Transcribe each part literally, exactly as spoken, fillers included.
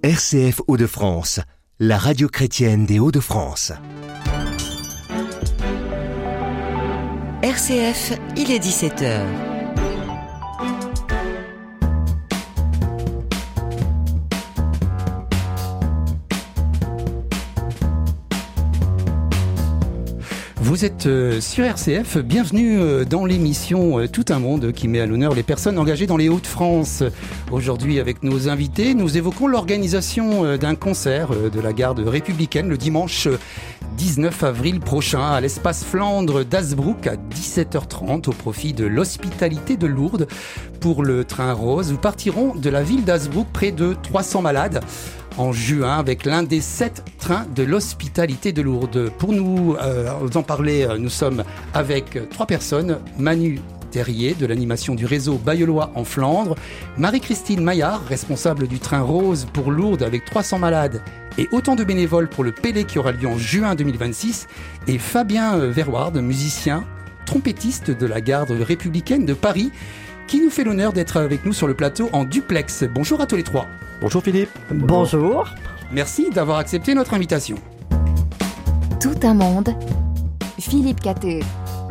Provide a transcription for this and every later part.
R C F Hauts-de-France, la radio chrétienne des Hauts-de-France. R C F, il est dix-sept heures. Vous êtes euh, sur R C F, bienvenue euh, dans l'émission euh, Tout un monde qui met à l'honneur les personnes engagées dans les Hauts-de-France. Aujourd'hui, avec nos invités, nous évoquons l'organisation euh, d'un concert euh, de la garde républicaine le dimanche euh, dix-neuf avril prochain à l'espace Flandre d'Hasbrook à dix-sept heures trente au profit de l'hospitalité de Lourdes. Pour le train rose, nous partirons de la ville d'Hasbrook près de trois cents malades en juin avec l'un des sept trains de l'hospitalité de Lourdes. Pour nous euh, en parler, nous sommes avec trois personnes. Manu Terrier de l'animation du réseau Bayeullois en Flandre, Marie-Christine Maillard, responsable du train rose pour Lourdes avec trois cents malades et autant de bénévoles pour le Pélé qui aura lieu en juin deux mille vingt-six, et Fabien Verward, musicien, trompettiste de la garde républicaine de Paris, qui nous fait l'honneur d'être avec nous sur le plateau en duplex. Bonjour à tous les trois. Bonjour Philippe. Bonjour. Merci d'avoir accepté notre invitation. Tout un monde. Philippe Cattet.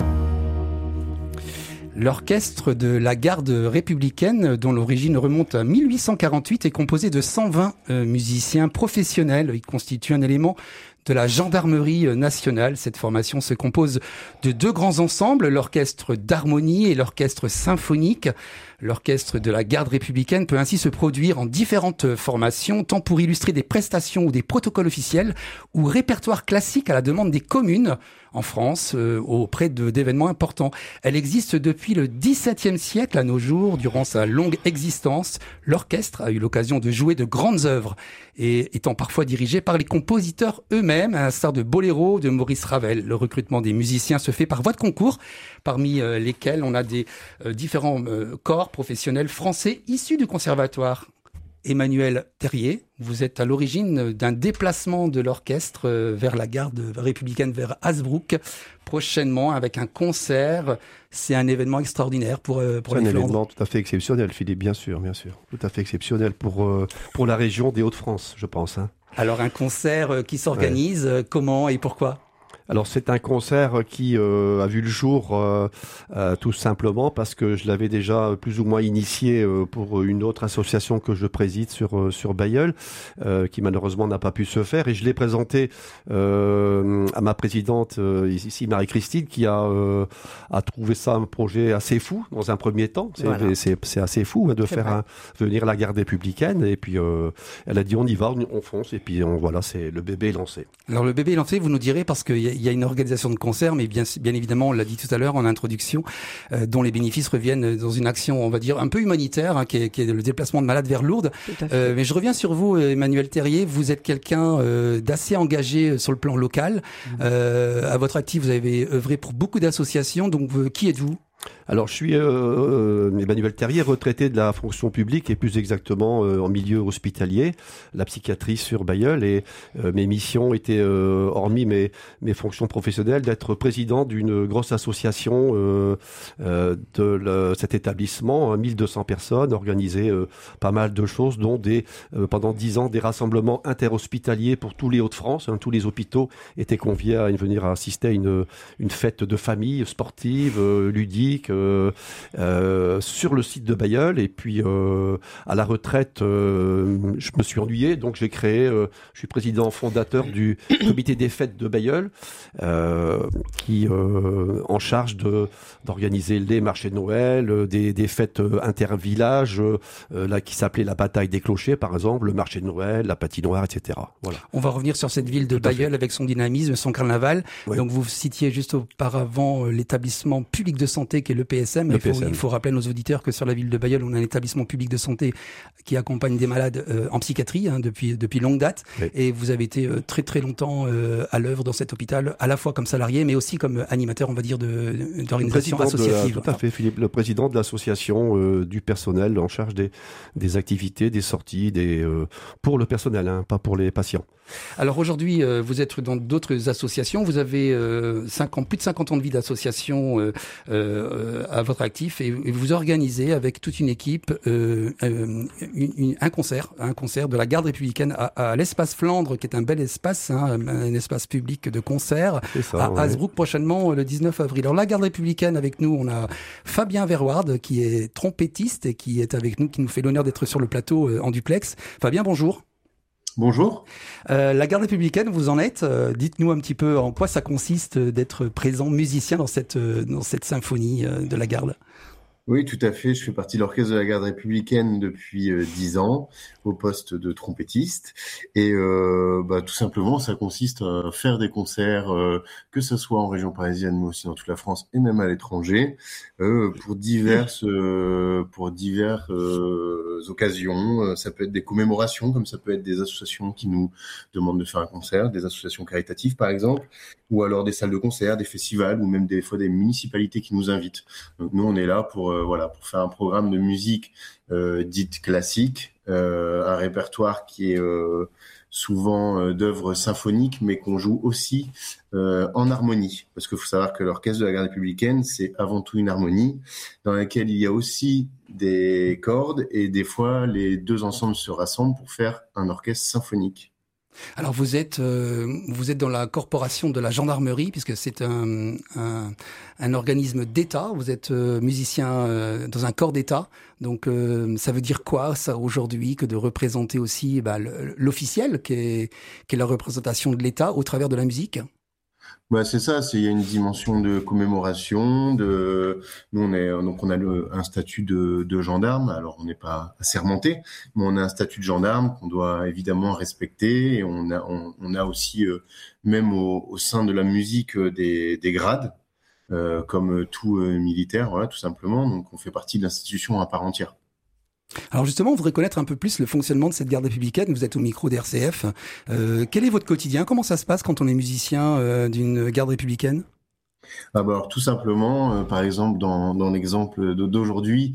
L'orchestre de la garde républicaine, dont l'origine remonte à mille huit cent quarante-huit, est composé de cent vingt euh, musiciens professionnels. Il constitue un élément de la gendarmerie nationale. Cette formation se compose de deux grands ensembles, l'orchestre d'harmonie et l'orchestre symphonique. L'orchestre de la garde républicaine peut ainsi se produire en différentes formations, tant pour illustrer des prestations ou des protocoles officiels, ou répertoires classiques à la demande des communes en France, euh, auprès de, d'événements importants. Elle existe depuis le dix-septième siècle à nos jours. Durant sa longue existence, l'orchestre a eu l'occasion de jouer de grandes œuvres, et étant parfois dirigé par les compositeurs eux-mêmes, à l'instar de Boléro, de Maurice Ravel. Le recrutement des musiciens se fait par voie de concours, parmi euh, lesquels on a des euh, différents euh, corps professionnels français issus du conservatoire. Emmanuel Terrier, vous êtes à l'origine d'un déplacement de l'orchestre vers la garde républicaine, vers Hasbrook, prochainement avec un concert. C'est un événement extraordinaire pour, pour les Flandres. C'est un événement tout à fait exceptionnel, Philippe, bien sûr, bien sûr. Tout à fait exceptionnel pour, euh, pour la région des Hauts-de-France, je pense. Hein. Alors un concert qui s'organise, ouais. Comment et pourquoi ? Alors c'est un concert qui euh, a vu le jour euh, euh, tout simplement parce que je l'avais déjà plus ou moins initié euh, pour une autre association que je préside sur euh, sur Bailleul, euh, qui malheureusement n'a pas pu se faire, et je l'ai présenté euh, à ma présidente euh, ici, Marie-Christine, qui a euh, a trouvé ça un projet assez fou dans un premier temps. C'est voilà. c'est, c'est assez fou hein, de c'est faire un, venir la garde républicaine, et puis euh, elle a dit on y va, on fonce, et puis on, voilà, c'est le bébé est lancé. Alors le bébé est lancé, vous nous direz, parce qu'il y a il y a une organisation de concert, mais bien, bien évidemment, on l'a dit tout à l'heure en introduction, euh, dont les bénéfices reviennent dans une action, on va dire, un peu humanitaire, hein, qui, est, qui est le déplacement de malades vers Lourdes. Euh, mais je reviens sur vous, Emmanuel Terrier. Vous êtes quelqu'un euh, d'assez engagé sur le plan local. Mmh. Euh, à votre actif, vous avez œuvré pour beaucoup d'associations. Donc, euh, qui êtes-vous ? Alors, je suis euh, euh, Emmanuel Terrier, retraité de la fonction publique, et plus exactement euh, en milieu hospitalier, la psychiatrie sur Bailleul, et euh, mes missions étaient, euh, hormis mes, mes fonctions professionnelles, d'être président d'une grosse association euh, euh, de le, cet établissement, mille deux cents personnes, organiser euh, pas mal de choses, dont des euh, pendant dix ans des rassemblements interhospitaliers pour tous les Hauts-de-France. Hein, tous les hôpitaux étaient conviés à venir assister à une, une fête de famille sportive, euh, ludique, Euh, euh, sur le site de Bailleul. Et puis euh, à la retraite, euh, je me suis ennuyé, donc j'ai créé, euh, je suis président fondateur du comité des fêtes de Bailleul, euh, qui euh, en charge de d'organiser les marchés de Noël, des, des fêtes intervillages, euh, là qui s'appelait la bataille des clochers par exemple, le marché de Noël, la patinoire, et cetera. Voilà. On va revenir sur cette ville de Bailleul avec son dynamisme, son carnaval. Oui. Donc vous citiez juste auparavant l'établissement public de santé qui est le P S M. Il faut, il faut rappeler à nos auditeurs que sur la ville de Bailleul, on a un établissement public de santé qui accompagne des malades euh, en psychiatrie hein, depuis depuis longue date. Oui. Et vous avez été euh, très très longtemps euh, à l'œuvre dans cet hôpital, à la fois comme salarié, mais aussi comme animateur, on va dire, de d'organisation associative. De la, tout à fait, Philippe, le président de l'association euh, du personnel en charge des des activités, des sorties, des euh, pour le personnel, hein, pas pour les patients. Alors aujourd'hui, euh, vous êtes dans d'autres associations. Vous avez euh, cinq ans, plus de cinquante ans de vie d'association euh, euh, euh, à votre actif et, et vous organisez avec toute une équipe euh, euh, une, une, un concert, un concert de la Garde républicaine à, à l'espace Flandre, qui est un bel espace, hein, un espace public de concert ça, à ouais. Hasbrook prochainement le dix-neuf avril. Alors la Garde républicaine avec nous, on a Fabien Verward qui est trompettiste et qui est avec nous, qui nous fait l'honneur d'être sur le plateau euh, en duplex. Fabien, bonjour. Bonjour. Euh, la Garde républicaine, vous en êtes. Euh, dites-nous un petit peu en quoi ça consiste d'être présent musicien dans cette, euh, dans cette symphonie euh, de la Garde. Oui, tout à fait. Je fais partie de l'orchestre de la Garde républicaine depuis euh, dix ans, au poste de trompettiste. Et euh, bah, tout simplement, ça consiste à faire des concerts, euh, que ce soit en région parisienne, mais aussi dans toute la France et même à l'étranger, euh, pour diverses, euh, pour diverses euh, occasions. Ça peut être des commémorations, comme ça peut être des associations qui nous demandent de faire un concert, des associations caritatives par exemple, ou alors des salles de concert, des festivals, ou même des fois des municipalités qui nous invitent. Donc nous, on est là pour euh, voilà pour faire un programme de musique euh, dite classique, euh, un répertoire qui est euh, souvent euh, d'œuvres symphoniques, mais qu'on joue aussi euh, en harmonie. Parce qu'il faut savoir que l'orchestre de la Garde républicaine, c'est avant tout une harmonie dans laquelle il y a aussi des cordes et des fois les deux ensembles se rassemblent pour faire un orchestre symphonique. Alors vous êtes euh, vous êtes dans la corporation de la gendarmerie puisque c'est un un, un organisme d'État. Vous êtes euh, musicien euh, dans un corps d'État. Donc euh, ça veut dire quoi ça aujourd'hui que de représenter aussi bah, l'officiel qui est qui est la représentation de l'État au travers de la musique? Bah c'est ça, c'est il y a une dimension de commémoration, de nous on est donc on a le, un statut de, de gendarme, alors on n'est pas assermenté, mais on a un statut de gendarme qu'on doit évidemment respecter et on a on, on a aussi euh, même au, au sein de la musique euh, des, des grades euh, comme tout euh, militaire, voilà tout simplement, donc on fait partie de l'institution à part entière. Alors justement, on voudrait connaître un peu plus le fonctionnement de cette Garde républicaine. Vous êtes au micro d'R C F. Euh, quel est votre quotidien? Comment ça se passe quand on est musicien euh, d'une Garde républicaine? Ah bah alors tout simplement, euh, par exemple dans, dans l'exemple d'aujourd'hui,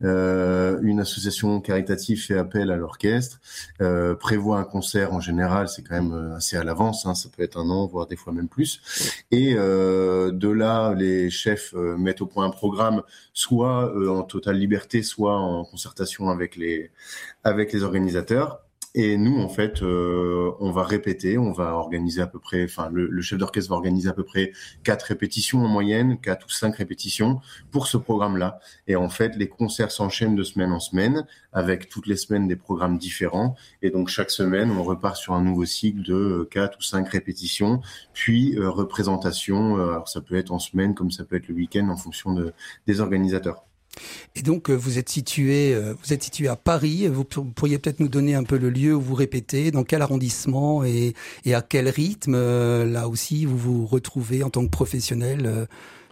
euh, une association caritative fait appel à l'orchestre, euh, prévoit un concert en général, c'est quand même assez à l'avance, hein, ça peut être un an, voire des fois même plus. Et euh, de là, les chefs euh, mettent au point un programme, soit euh, en totale liberté, soit en concertation avec les avec les organisateurs. Et nous, en fait, euh, on va répéter, on va organiser à peu près, enfin, le, le chef d'orchestre va organiser à peu près quatre répétitions en moyenne, quatre ou cinq répétitions pour ce programme-là. Et en fait, les concerts s'enchaînent de semaine en semaine, avec toutes les semaines des programmes différents. Et donc, chaque semaine, on repart sur un nouveau cycle de quatre ou cinq répétitions, puis euh, représentation. Euh, alors, ça peut être en semaine, comme ça peut être le week-end, en fonction de, des organisateurs. Et donc vous êtes situé, vous êtes situé à Paris. Vous pourriez peut-être nous donner un peu le lieu où vous répétez, dans quel arrondissement et, et à quel rythme là aussi vous vous retrouvez en tant que professionnel.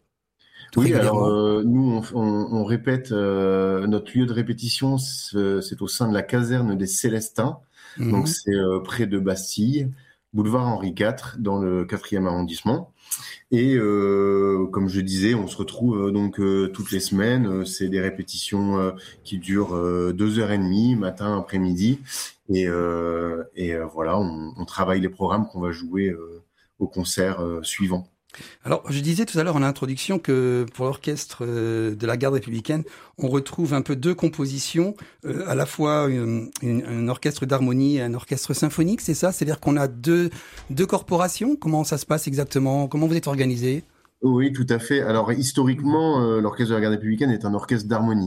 Oui, alors euh, nous on, on, on répète euh, notre lieu de répétition, c'est au sein de la caserne des Célestins, mmh. donc c'est euh, près de Bastille, boulevard Henri quatre, dans le quatrième arrondissement. Et euh, comme je disais, on se retrouve euh, donc euh, toutes les semaines. Euh, c'est des répétitions euh, qui durent euh, deux heures et demie, matin, après-midi. Et, euh, et euh, voilà, on, on travaille les programmes qu'on va jouer euh, au concert euh, suivant. Alors, je disais tout à l'heure en introduction que pour l'orchestre de la Garde républicaine, on retrouve un peu deux compositions, euh, à la fois une, une, un orchestre d'harmonie et un orchestre symphonique, c'est ça? C'est-à-dire qu'on a deux, deux corporations? Comment ça se passe exactement? Comment vous êtes organisé? Oui, tout à fait. Alors, historiquement, euh, l'orchestre de la Garde républicaine est un orchestre d'harmonie.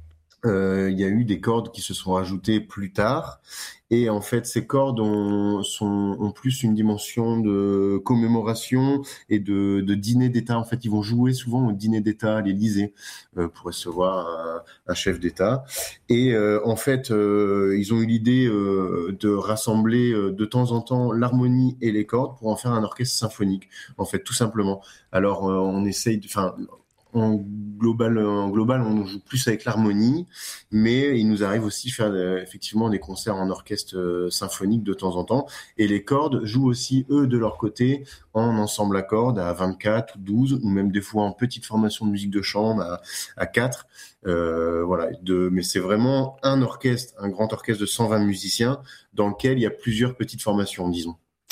Euh, il y a eu des cordes qui se sont rajoutées plus tard. Et en fait, ces cordes ont, sont, ont plus une dimension de commémoration et de, de dîner d'État. En fait, ils vont jouer souvent au dîner d'État à l'Élysée euh, pour recevoir un, un chef d'État. Et euh, en fait, euh, ils ont eu l'idée euh, de rassembler euh, de temps en temps l'harmonie et les cordes pour en faire un orchestre symphonique. En fait, tout simplement. Alors, euh, on essaye, enfin. En global, en global, on joue plus avec l'harmonie, mais il nous arrive aussi de faire euh, effectivement des concerts en orchestre euh, symphonique de temps en temps. Et les cordes jouent aussi, eux, de leur côté, en ensemble à cordes à vingt-quatre ou douze, ou même des fois en petite formation de musique de chambre à, à quatre. Euh, voilà. De, mais c'est vraiment un orchestre, un grand orchestre de cent vingt musiciens, dans lequel il y a plusieurs petites formations, disons.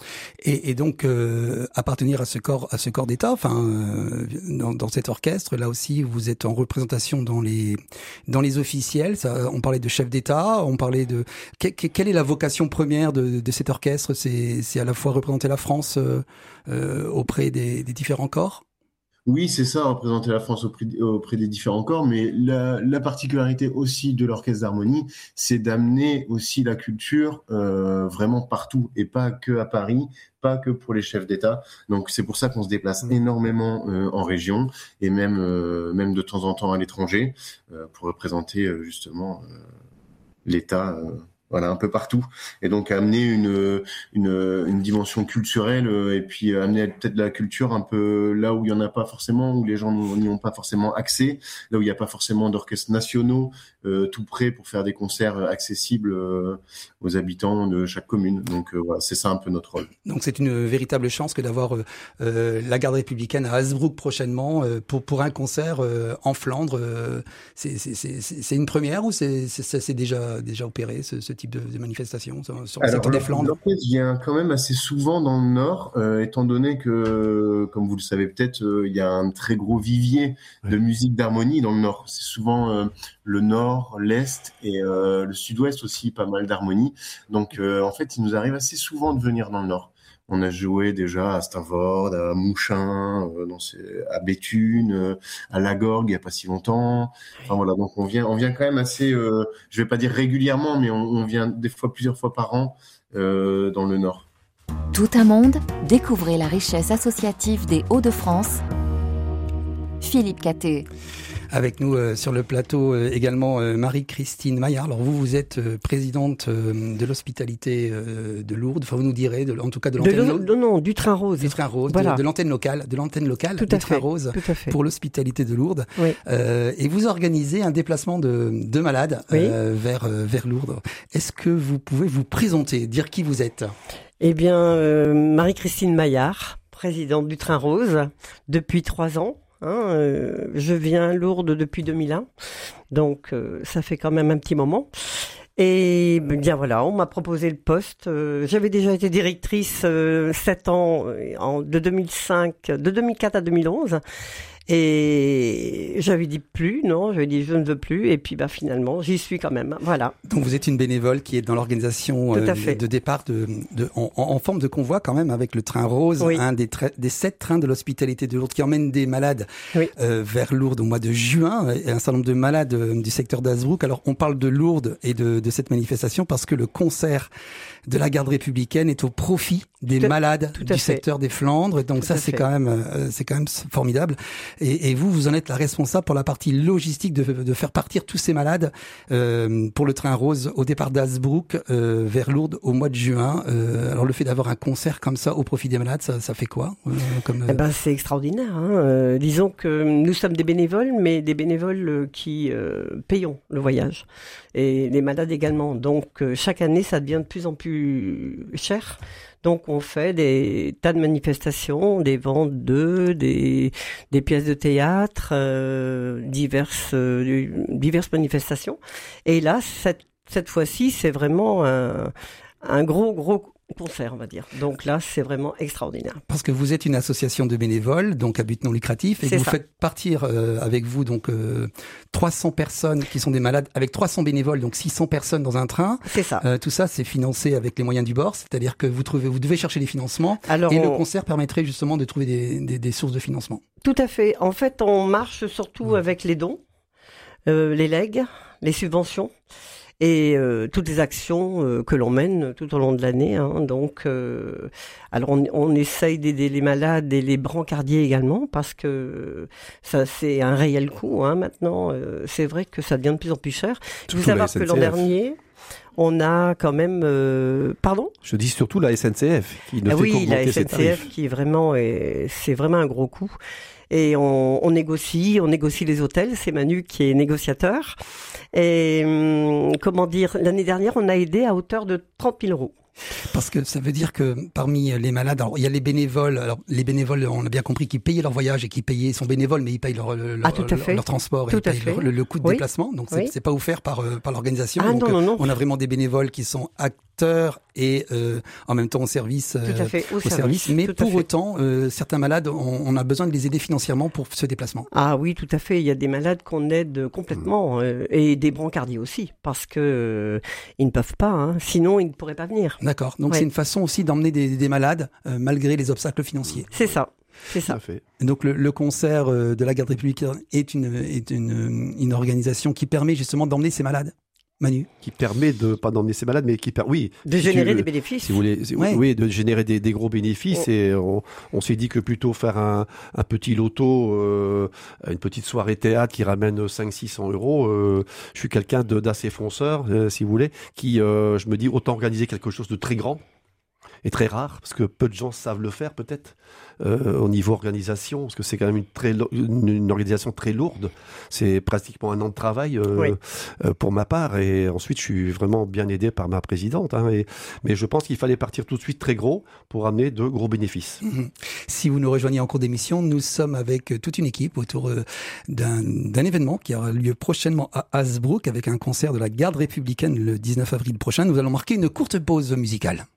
Et, et donc euh, appartenir à ce corps, à ce corps d'État, enfin euh, dans, dans cet orchestre, là aussi vous êtes en représentation dans les dans les officiels. Ça, on parlait de chef d'État, on parlait de que, que, quelle est la vocation première de, de cet orchestre? C'est c'est à la fois représenter la France euh, euh, auprès des, des différents corps. Oui, c'est ça, représenter la France auprès, auprès des différents corps, mais la, la particularité aussi de l'Orchestre d'Harmonie, c'est d'amener aussi la culture euh, vraiment partout, et pas que à Paris, pas que pour les chefs d'État. Donc c'est pour ça qu'on se déplace énormément euh, en région, et même, euh, même de temps en temps à l'étranger, euh, pour représenter euh, justement euh, l'État euh, voilà, un peu partout. Et donc amener une une, une dimension culturelle et puis amener peut-être la culture un peu là où il y en a pas forcément, où les gens n'y ont pas forcément accès, là où il n'y a pas forcément d'orchestres nationaux euh, tout près pour faire des concerts accessibles euh, aux habitants de chaque commune. Donc euh, voilà, c'est ça un peu notre rôle. Donc c'est une véritable chance que d'avoir euh, la garde républicaine à Hasbrouck prochainement euh, pour pour un concert euh, en Flandre. Euh, c'est c'est c'est c'est une première ou c'est c'est ça s'est déjà déjà opéré ce, ce type de, de manifestation sur, sur le secteur des Flandres? L'orchestre vient quand même assez souvent dans le Nord, euh, étant donné que, comme vous le savez peut-être, euh, il y a un très gros vivier ouais. de musique d'harmonie dans le Nord. C'est souvent euh, le Nord, l'Est et euh, le Sud-Ouest aussi, pas mal d'harmonie. Donc euh, en fait, il nous arrive assez souvent de venir dans le Nord. On a joué déjà à Stavoord, à Mouchin, euh, dans ces, à Béthune, euh, à Lagorgue il y a pas si longtemps. Enfin voilà, donc on vient, on vient quand même assez, euh, je vais pas dire régulièrement, mais on, on vient des fois plusieurs fois par an euh, dans le Nord. Tout un monde, découvrez la richesse associative des Hauts-de-France. Philippe Cattet. Avec nous euh, sur le plateau euh, également euh, Marie-Christine Maillard. Alors vous, vous êtes euh, présidente euh, de l'hospitalité euh, de Lourdes. Enfin, vous nous direz, de, en tout cas de l'antenne. Non, lo- non, du Train Rose. Du Train Rose, voilà. de, de l'antenne locale, de l'antenne locale, tout du à Train fait, Rose tout à fait. Pour l'hospitalité de Lourdes. Oui. Euh, et vous organisez un déplacement de, de malades oui. euh, vers euh, vers Lourdes. Est-ce que vous pouvez vous présenter, dire qui vous êtes? Eh bien, euh, Marie-Christine Maillard, présidente du Train Rose depuis trois ans. Hein, euh, je viens à Lourdes depuis deux mille un, donc euh, ça fait quand même un petit moment. Et bien voilà, on m'a proposé le poste. Euh, j'avais déjà été directrice euh, sept ans, en, de deux mille cinq, de deux mille quatre à deux mille onze. Et j'avais dit plus, non, j'avais dit je ne veux plus, et puis bah finalement j'y suis quand même, voilà. Donc vous êtes une bénévole qui est dans l'organisation euh, de départ de, de en, en forme de convoi quand même avec le Train Rose, oui. un des, tra- des sept trains de l'hospitalité de Lourdes qui emmène des malades oui. euh, vers Lourdes au mois de juin, et un certain nombre de malades euh, du secteur d'Hasbrouck. Alors on parle de Lourdes et de, de cette manifestation parce que le concert de la garde républicaine est au profit des tout malades tout du fait. secteur des Flandres. Donc tout ça c'est quand même euh, c'est quand même formidable. Et, et vous, vous en êtes la responsable pour la partie logistique de, de faire partir tous ces malades euh, pour le Train Rose au départ d'Hasbrouck euh, vers Lourdes au mois de juin. Euh, alors le fait d'avoir un concert comme ça au profit des malades, ça, ça fait quoi euh, comme, euh... eh ben, c'est extraordinaire. Hein. Euh, disons que nous sommes des bénévoles, mais des bénévoles qui euh, payons le voyage. Et les malades également. Donc euh, chaque année, ça devient de plus en plus cher. Donc on fait des tas de manifestations, des ventes d'œufs, des, des pièces de théâtre, euh, diverses, euh, diverses manifestations. Et là, cette, cette fois-ci, c'est vraiment un, un gros, gros concert, on va dire. Donc là, c'est vraiment extraordinaire. Parce que vous êtes une association de bénévoles, donc à but non lucratif, et que vous ça. faites partir euh, avec vous donc euh, trois cents personnes qui sont des malades, avec trois cents bénévoles, donc six cents personnes dans un train. C'est ça. Euh, tout ça, c'est financé avec les moyens du bord, c'est-à-dire que vous trouvez, vous devez chercher des financements. Alors et on... le concert permettrait justement de trouver des, des, des sources de financement. Tout à fait. En fait, on marche surtout mmh. avec les dons, euh, les legs, les subventions. Et euh, toutes les actions euh, que l'on mène tout au long de l'année. Hein, donc, euh, alors on, on essaye d'aider les malades et les brancardiers également parce que ça c'est un réel coût. Hein, maintenant, euh, c'est vrai que ça devient de plus en plus cher. Il faut savoir que l'an dernier, on a quand même, euh, pardon. Je dis surtout la S N C F qui ne ah fait oui, qu'augmenter la S N C F qui est vraiment, est, c'est vraiment un gros coût. Et on, on négocie, on négocie les hôtels. C'est Manu qui est négociateur. Et hum, comment dire, l'année dernière, on a aidé à hauteur de trente mille euros. Parce que ça veut dire que parmi les malades, alors il y a les bénévoles. Alors les bénévoles, on a bien compris qu'ils payaient leur voyage et qu'ils payaient, sont bénévoles, mais ils payent leur leur, ah, tout à fait. leur transport tout et ils payent leur, le, le coût de oui. déplacement. Donc c'est, oui. c'est pas offert par par l'organisation. Ah, donc non, non, non. on a vraiment des bénévoles qui sont acteurs et euh, en même temps au service. Tout à fait, au, au service. service. Mais tout pour autant, euh, certains malades, on, on a besoin de les aider financièrement pour ce déplacement. Ah oui, tout à fait. Il y a des malades qu'on aide complètement euh, et des brancardiers aussi, parce que euh, ils ne peuvent pas. Hein. Sinon, ils ne pourraient pas venir. D'accord. Donc ouais. c'est une façon aussi d'emmener des, des malades euh, malgré les obstacles financiers. C'est ça. C'est ça. Fait. Donc le, le concert de la Garde républicaine est une est une, une organisation qui permet justement d'emmener ces malades. Manu, qui permet de pas d'emmener ces malades, mais qui permet, oui, de si générer tu, des bénéfices. Si vous voulez, si, ouais. oui, de générer des, des gros bénéfices. Oh. Et on, on s'est dit que plutôt faire un, un petit loto, euh, une petite soirée théâtre qui ramène cinq cents six cents euros. Euh, je suis quelqu'un de, d'assez fonceur, euh, si vous voulez, qui, euh, je me dis, autant organiser quelque chose de très grand. Et très rare, parce que peu de gens savent le faire peut-être euh, au niveau organisation, parce que c'est quand même une, très, une, une organisation très lourde. C'est pratiquement un an de travail euh, oui. euh, pour ma part, et ensuite je suis vraiment bien aidé par ma présidente. Hein, et, mais je pense qu'il fallait partir tout de suite très gros pour amener de gros bénéfices. Mmh. Si vous nous rejoignez en cours d'émission, nous sommes avec toute une équipe autour euh, d'un, d'un événement qui aura lieu prochainement à Hasbrouck avec un concert de la Garde républicaine le dix-neuf avril prochain. Nous allons marquer une courte pause musicale.